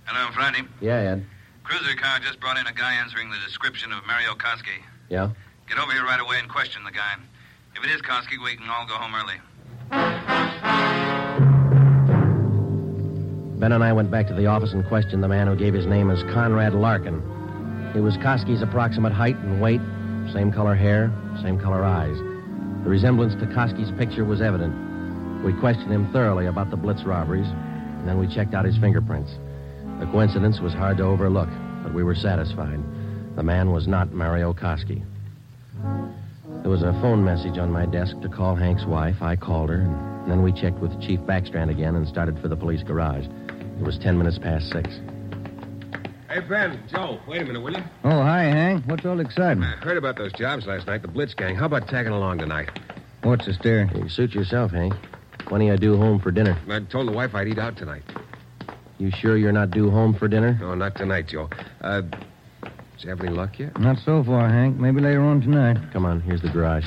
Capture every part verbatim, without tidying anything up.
Hello, Friday. Yeah, Ed. Cruiser car just brought in a guy answering the description of Mario Koski. Yeah? Get over here right away and question the guy. If it is Koski, we can all go home early. Ben and I went back to the office and questioned the man who gave his name as Conrad Larkin. He was Koski's approximate height and weight, same color hair, same color eyes. The resemblance to Koski's picture was evident. We questioned him thoroughly about the Blitz robberies, and then we checked out his fingerprints. The coincidence was hard to overlook, but we were satisfied. The man was not Mario Koski. There was a phone message on my desk to call Hank's wife. I called her, and then we checked with Chief Backstrand again and started for the police garage. It was ten minutes past six. Hey, Ben, Joe, wait a minute, will you? Oh, hi, Hank. What's all the excitement? I heard about those jobs last night, the Blitz gang. How about tagging along tonight? What's the stir? You suit yourself, Hank. When are you due home for dinner? I told the wife I'd eat out tonight. You sure you're not due home for dinner? No, not tonight, Joe. Uh, did you have any luck yet? Not so far, Hank. Maybe later on tonight. Come on, here's the garage.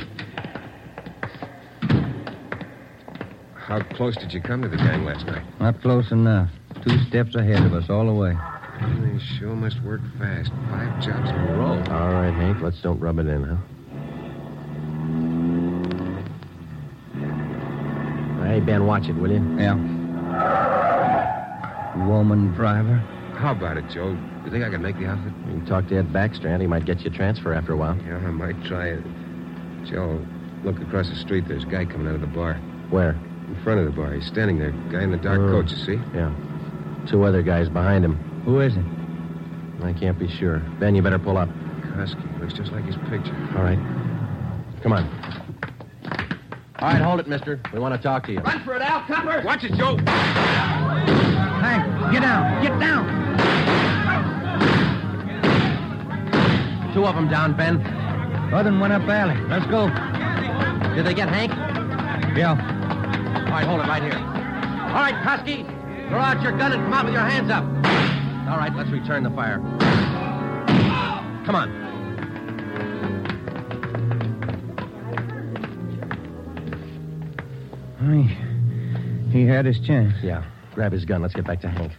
How close did you come to the gang last night? Not close enough. Two steps ahead of us all the way. They sure must work fast. Five jobs in a row. All right, Hank, let's don't rub it in, huh? Hey, Ben, watch it, will you? Yeah. Woman driver. How about it, Joe? You think I can make the outfit? You can talk to Ed Backstrand. He might get you a transfer after a while. Yeah, I might try it. Joe, look across the street. There's a guy coming out of the bar. Where? In front of the bar. He's standing there. Guy in the dark Oh. coat, you see? Yeah. Two other guys behind him. Who is it? I can't be sure. Ben, you better pull up. Koski. Looks just like his picture. All right. Come on. All right, hold it, mister. We want to talk to you. Run for it, Al Copper! Watch it, Joe! Hank, get down. Get down. Two of them down, Ben. Other one went up alley. Let's go. Did they get Hank? Yeah. All right, hold it right here. All right, Koski, throw out your gun and come out with your hands up. All right, let's return the fire. Come on. He, he had his chance. Yeah, grab his gun. Let's get back to Hank.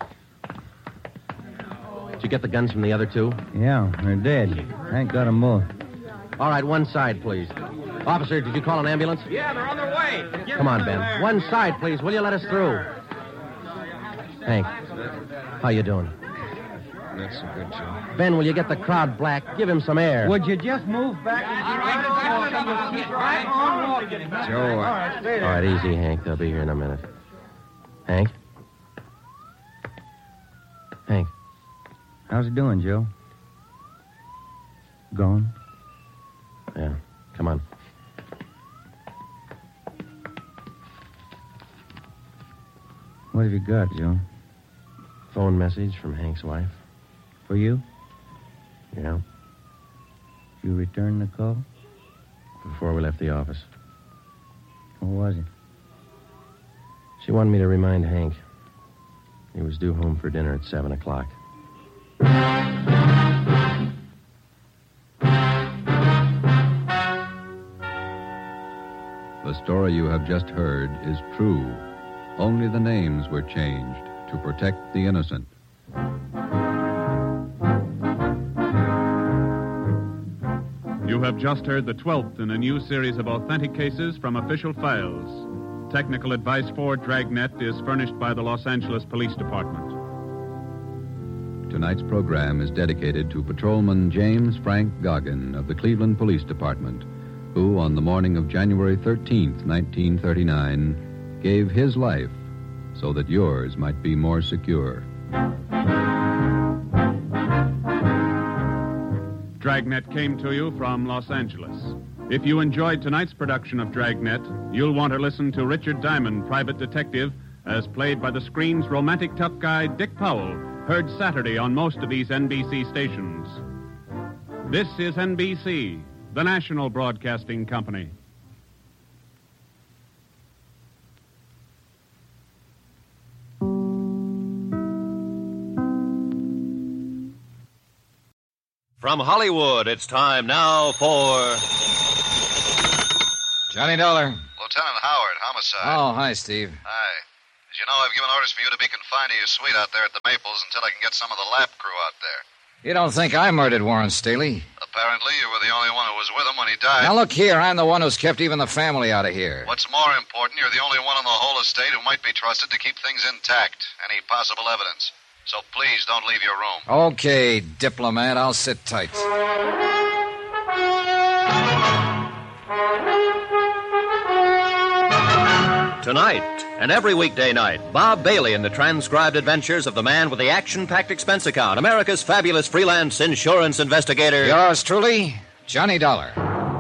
Did you get the guns from the other two? Yeah, they're dead. Hank got them both. All right, one side, please. Officer, did you call an ambulance? Yeah, they're on their way. Come on, Ben. One side, please. Will you let us through? Hank, how you doing? Not so good, Joe. Ben, will you get the crowd black? Give him some air. Would you just move back and keep right on walking? Joe, I... All right, stay there. All right, easy, Hank. They'll be here in a minute. Hank? Hank? How's it doing, Joe? Gone? Yeah, come on. What have you got, Joe? Phone message from Hank's wife. For you? Yeah, You returned the call? before we left the office. What was it? She wanted me to remind Hank. He was due home for dinner at seven o'clock. The story you have just heard is true. Only the names were changed to protect the innocent. You have just heard the twelfth in a new series of authentic cases from official files. Technical advice for Dragnet is furnished by the Los Angeles Police Department. Tonight's program is dedicated to Patrolman James Frank Goggin of the Cleveland Police Department, who, on the morning of January thirteenth, nineteen thirty-nine, gave his life so that yours might be more secure. Dragnet came to you from Los Angeles. If you enjoyed tonight's production of Dragnet, you'll want to listen to Richard Diamond, private detective, as played by the screen's romantic tough guy Dick Powell, heard Saturday on most of these N B C stations. This is N B C, the national broadcasting company. From Hollywood, it's time now for... Johnny Dollar. Lieutenant Howard, homicide. Oh, hi, Steve. Hi. Is you know, I've given orders for you to be confined to your suite out there at the Maples until I can get some of the lap crew out there. You don't think I murdered Warren Staley? Apparently, you were the only one who was with him when he died. Now, look here. I'm the one who's kept even the family out of here. What's more important, you're the only one on the whole estate who might be trusted to keep things intact. Any possible evidence. So please don't leave your room. Okay, diplomat. I'll sit tight. Tonight and every weekday night, Bob Bailey in the transcribed adventures of the man with the action-packed expense account, America's fabulous freelance insurance investigator. Yours truly, Johnny Dollar.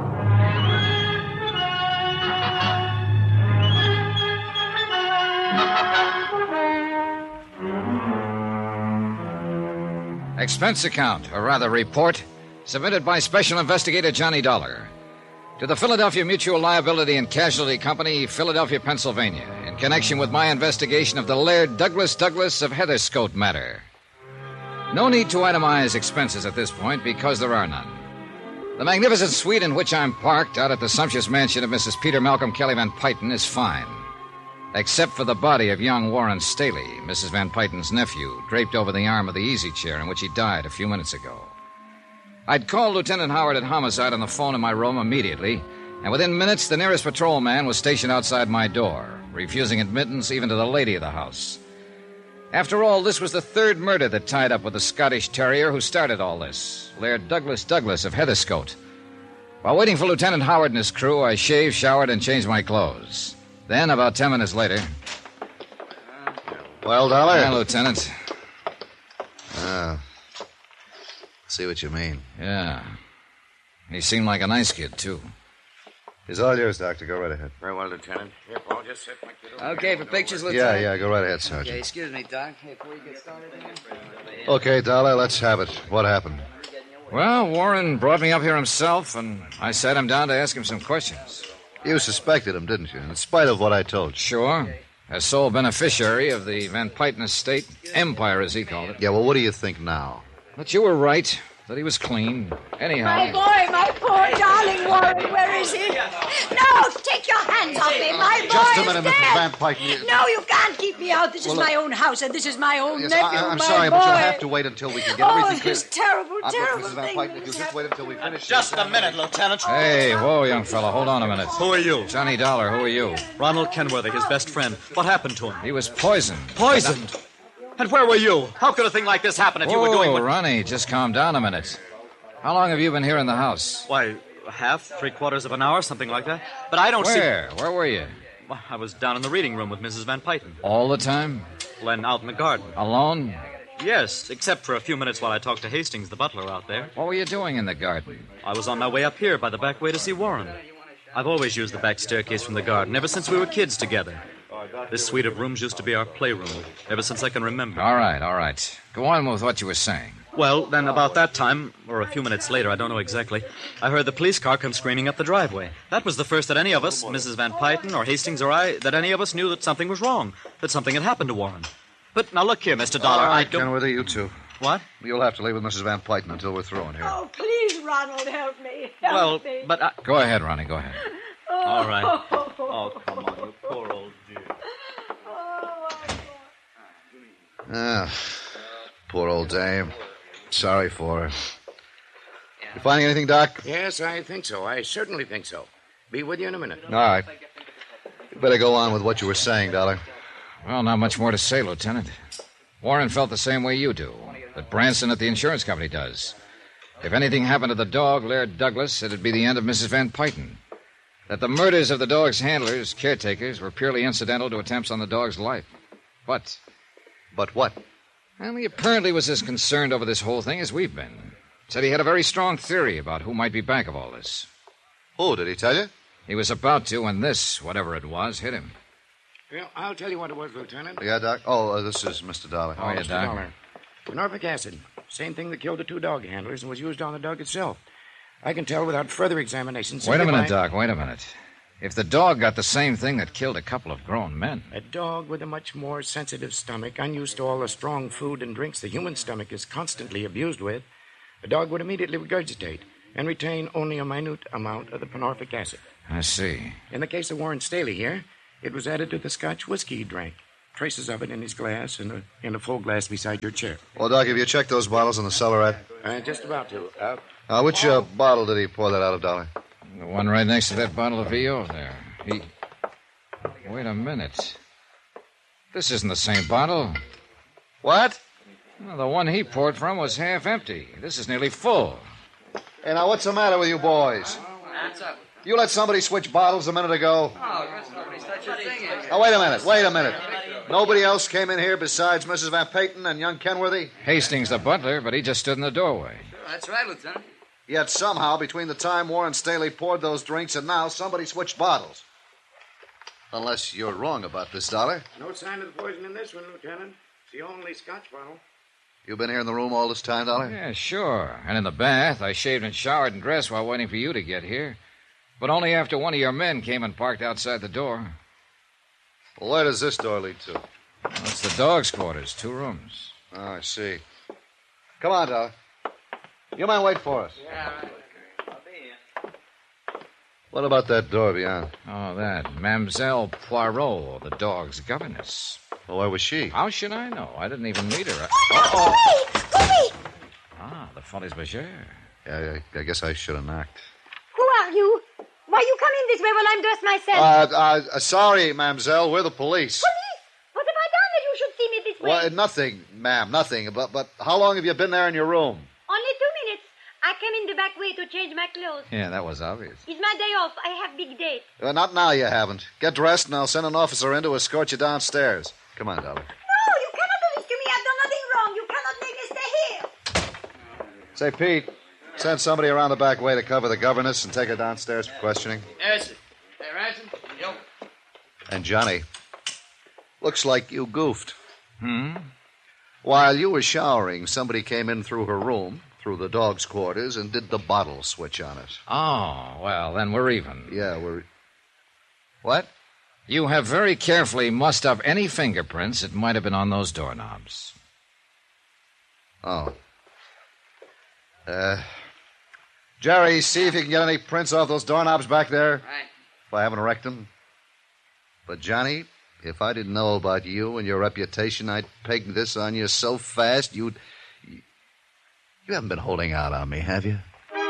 Expense account, or rather report, submitted by Special Investigator Johnny Dollar to the Philadelphia Mutual Liability and Casualty Company, Philadelphia, Pennsylvania, in connection with my investigation of the Laird Douglas Douglas of Heatherscote matter. No need to itemize expenses at this point because there are none. The magnificent suite in which I'm parked out at the sumptuous mansion of Missus Peter Malcolm Kelly Van Pyton is fine, except for the body of young Warren Staley, Missus Van Pyton's nephew, draped over the arm of the easy chair in which he died a few minutes ago. I'd called Lieutenant Howard at Homicide on the phone in my room immediately, and within minutes the nearest patrolman was stationed outside my door, refusing admittance even to the lady of the house. After all, this was the third murder that tied up with the Scottish terrier who started all this, Laird Douglas Douglas of Heatherscote. While waiting for Lieutenant Howard and his crew, I shaved, showered, and changed my clothes. Then, about ten minutes later... Well, Dollar? Yeah, Lieutenant. Ah... See what you mean. Yeah. He seemed like a nice kid, too. He's all yours, Doctor. Go right ahead. Very well, Lieutenant. Here, Paul, just sit my kid over. Okay, for pictures, Yeah, Lieutenant? yeah, go right ahead, Sergeant. Okay, excuse me, Doc. Hey, before you get started again. Okay, Dollar, let's have it. What happened? Well, Warren brought me up here himself, and I sat him down to ask him some questions. You suspected him, didn't you? In spite of what I told you. Sure. As sole beneficiary of the Van Pyton estate, empire, as he called it. Yeah, well, what do you think now? But you were right, that he was clean. Anyhow... My boy, my poor darling Warren, where is he? No, take your hands off me. My boy Just a is minute, dead. Missus Van Pyton. No, you can't keep me out. This Well, is look- my own house, and this is my own Yes, nephew, I, I'm my sorry, boy. but you'll have to wait until we can get Oh, everything clear. this terrible, Uh, look, terrible Missus Van thing Pyton, if has you just happened. wait until we finish. Just a minute, Lieutenant. Hey, whoa, young fella, hold on a minute. Who are you? Johnny Dollar, who are you? Ronald Kenworthy, his best friend. What happened to him? He was poisoned. Poisoned? And where were you? How could a thing like this happen if you were doing Whoa, what... Ronnie, just calm down a minute. How long have you been here in the house? Why, half, three quarters of an hour, something like that. But I don't Where? Where were you? see... Well, I was down in the reading room with Missus Van Pyton. All the time? Then out in the garden. Alone? Yes, except for a few minutes while I talked to Hastings, the butler, out there. What were you doing in the garden? I was on my way up here by the back way to see Warren. I've always used the back staircase from the garden, ever since we were kids together. This suite of rooms used to be our playroom, ever since I can remember. All right, all right. Go on with what you were saying. Well, then about that time, or a few minutes later, I don't know exactly, I heard the police car come screaming up the driveway. That was the first that any of us, Missus Van Pyton or Hastings or I, that any of us knew that something was wrong, that something had happened to Warren. But now look here, Mister Dollar, All right, I don't... Kenworthy, you two. What? You'll have to leave with Missus Van Pyton until we're through in here. Oh, please, Ronald, help me. Help Well, me. but I... Go ahead, Ronnie, go ahead. All right. Oh, come on, you poor old dear. Ah, poor old dame. Sorry for her. You finding anything, Doc? Yes, I think so. I certainly think so. Be with you in a minute. All right. You better go on with what you were saying, Dollar. Well, not much more to say, Lieutenant. Warren felt the same way you do, that Branson at the insurance company does. If anything happened to the dog, Laird Douglas, it'd be the end of Missus Van Pyton. That the murders of the dog's handlers, caretakers, were purely incidental to attempts on the dog's life. But... But what? Well, he apparently was as concerned over this whole thing as we've been. Said he had a very strong theory about who might be back of all this. Who, did he tell you? He was about to when this, whatever it was, hit him. Well, I'll tell you what it was, Lieutenant. Yeah, Doc? Oh, uh, this is Mister Dollar. How are you, Mister Doc? Dollar. Norfolk acid. Same thing that killed the two dog handlers and was used on the dog itself. I can tell without further examination. Wait a minute, by... Doc, wait a minute. If the dog got the same thing that killed a couple of grown men... A dog with a much more sensitive stomach, unused to all the strong food and drinks the human stomach is constantly abused with, a dog would immediately regurgitate and retain only a minute amount of the panorphic acid. I see. In the case of Warren Staley here, it was added to the Scotch whiskey he drank. Traces of it in his glass and a, in a full glass beside your chair. Well, Doc, have you checked those bottles in the cellarette? Uh, just about to. Uh, Uh, which uh, bottle did he pour that out of, Dolly? The one right next to that bottle of V O there. He... Wait a minute. This isn't the same bottle. What? Well, the one he poured from was half empty. This is nearly full. Hey, now, what's the matter with you boys? Hands up. You let somebody switch bottles a minute ago. Oh, nobody's such a thing. Now, wait a minute, wait a minute. Nobody else came in here besides Missus Van Payton and young Kenworthy? Hastings, the butler, but he just stood in the doorway. That's right, Lieutenant. Yet somehow, between the time Warren Staley poured those drinks and now, somebody switched bottles. Unless you're wrong about this, Dollar. No sign of the poison in this one, Lieutenant. It's the only Scotch bottle. You been here in the room all this time, Dollar? Yeah, sure. And in the bath, I shaved and showered and dressed while waiting for you to get here. But only after one of your men came and parked outside the door. Well, where does this door lead to? Well, it's the dog's quarters, two rooms. Oh, I see. Come on, Dollar. You mind wait for us? Yeah, right. I'll be here. What about that door beyond? Oh, that. Mademoiselle Poirot, the dog's governess. Well, where was she? How should I know? I didn't even meet her. Uh-oh. Scooby! Ah, the Folies Bergère. Yeah, I, I guess I should have knocked. Who are you? Why you come in this way while I'm dressed myself? Uh, uh, uh, sorry, mademoiselle. We're the police. Police? What have I done that you should see me this way? Well, nothing, ma'am, nothing. But, but how long have you been there in your room? Only two minutes. I came in the back way to change my clothes. Yeah, that was obvious. It's my day off. I have big date. Well, not now, you haven't. Get dressed, and I'll send an officer in to escort you downstairs. Come on, Dolly. No, you cannot do this to me. I've done nothing wrong. You cannot make me stay here. Say, Pete, send somebody around the back way to cover the governess and take her downstairs for questioning. Yes, sir. Hey, Ransom. Yo. And Johnny, looks like you goofed. Hmm? While you were showering, somebody came in through her room, through the dog's quarters, and did the bottle switch on it. Oh, well, then we're even. Yeah, we're... What? You have very carefully mussed up any fingerprints that might have been on those doorknobs. Oh. Uh... Jerry, see if you can get any prints off those doorknobs back there. Right. If I haven't wrecked them. But, Johnny, if I didn't know about you and your reputation, I'd peg this on you so fast you'd... You haven't been holding out on me, have you?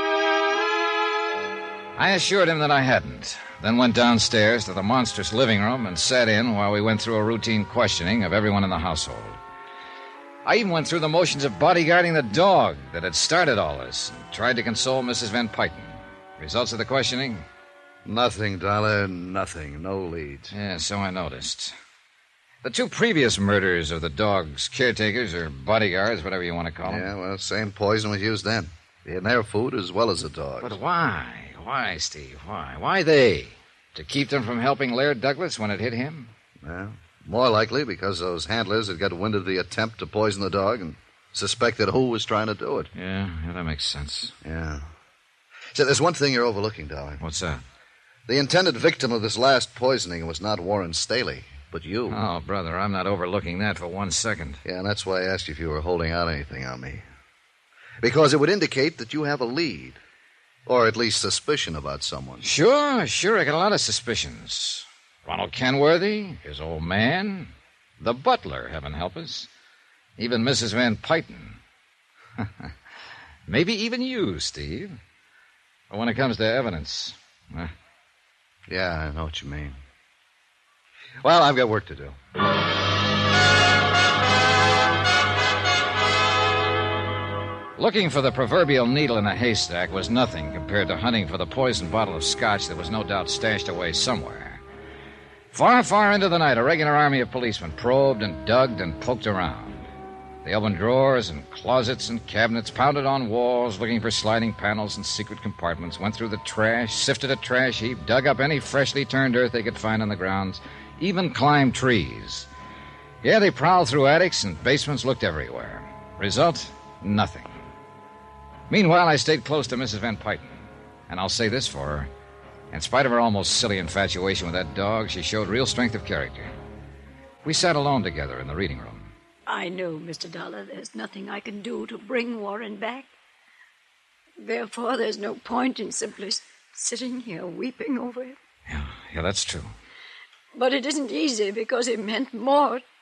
I assured him that I hadn't, then went downstairs to the monstrous living room and sat in while we went through a routine questioning of everyone in the household. I even went through the motions of bodyguarding the dog that had started all this and tried to console Missus Van Payton. Results of the questioning? Nothing, Dollar, nothing. No leads. Yeah, so I noticed. The two previous murders of the dog's caretakers or bodyguards, whatever you want to call them. Yeah, well, same poison was used then. In their food as well as the dog's. But why? Why, Steve? Why? Why they? To keep them from helping Laird Douglas when it hit him? Well, more likely because those handlers had got wind of the attempt to poison the dog and suspected who was trying to do it. Yeah, yeah, that makes sense. Yeah. So there's one thing you're overlooking, Dollar. What's that? The intended victim of this last poisoning was not Warren Staley, but you. Oh, brother, I'm not overlooking that for one second. Yeah, and that's why I asked you if you were holding out anything on me. Because it would indicate that you have a lead. Or at least suspicion about someone. Sure, sure, I got a lot of suspicions. Ronald Kenworthy, his old man, the butler, heaven help us, even Missus Van Payton. Maybe even you, Steve. But when it comes to evidence... Uh... Yeah, I know what you mean. Well, I've got work to do. Looking for the proverbial needle in a haystack was nothing compared to hunting for the poisoned bottle of scotch that was no doubt stashed away somewhere. Far, far into the night, a regular army of policemen probed and dug and poked around. They opened drawers and closets and cabinets, pounded on walls, looking for sliding panels and secret compartments, went through the trash, sifted a trash heap, dug up any freshly turned earth they could find on the grounds, even climbed trees. Yeah, they prowled through attics and basements, looked everywhere. Result? Nothing. Meanwhile, I stayed close to Missus Van Payton, and I'll say this for her. In spite of her almost silly infatuation with that dog, she showed real strength of character. We sat alone together in the reading room. I know, Mister Dollar, there's nothing I can do to bring Warren back. Therefore, there's no point in simply sitting here weeping over him. Yeah, yeah, that's true. But it isn't easy because it meant more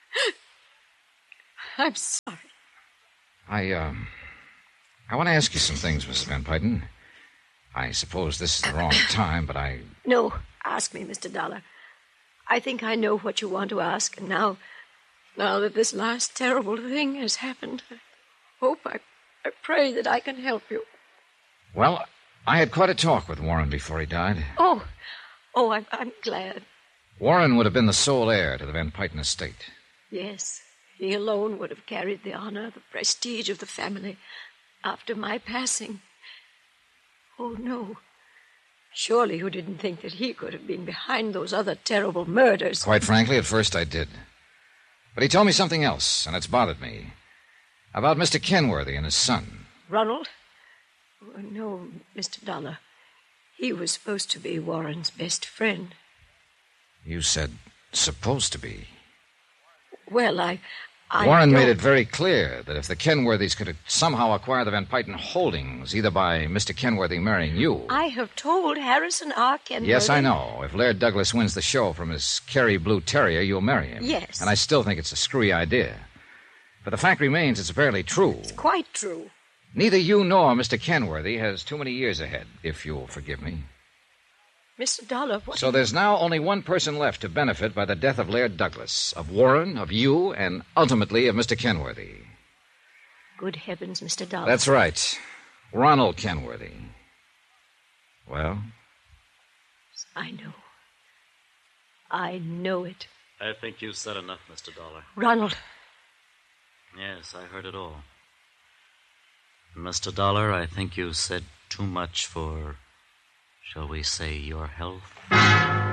I'm sorry. I, um... I want to ask you some things, Missus Van Pyton. I suppose this is the wrong time, but I... No, ask me, Mister Dollar. I think I know what you want to ask, and now... Now that this last terrible thing has happened, I hope, I, I pray that I can help you. Well, I had quite a talk with Warren before he died. Oh, oh, I'm, I'm glad. Warren would have been the sole heir to the Van Pyton estate. Yes, he alone would have carried the honor, the prestige of the family after my passing. Oh, no. Surely you didn't think that he could have been behind those other terrible murders. Quite frankly, at first I did. But he told me something else, and it's bothered me. About Mister Kenworthy and his son. Ronald? Oh, no, Mister Dollar. He was supposed to be Warren's best friend. You said supposed to be. Well, I... I Warren don't... made it very clear that if the Kenworthys could somehow acquire the Van Pyton holdings, either by Mister Kenworthy marrying you... I have told Harrison R. Kenworthy... Yes, I know. If Laird Douglas wins the show from his Kerry Blue Terrier, you'll marry him. Yes. And I still think it's a screwy idea. But the fact remains it's barely true. It's quite true. Neither you nor Mister Kenworthy has too many years ahead, if you'll forgive me. Mister Dollar, what... So there's now only one person left to benefit by the death of Laird Douglas, of Warren, of you, and ultimately of Mister Kenworthy. Good heavens, Mister Dollar. That's right. Ronald Kenworthy. Well? I know. I know it. I think you've said enough, Mister Dollar. Ronald. Yes, I heard it all. Mister Dollar, I think you said too much for, shall we say, your health?